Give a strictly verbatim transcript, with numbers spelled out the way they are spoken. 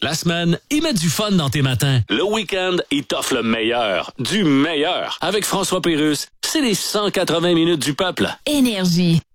la semaine et mets du fun dans tes matins. Le week-end, il t'offre le meilleur, du meilleur. Avec François Pérusse, c'est les cent quatre-vingts minutes du peuple. Énergie.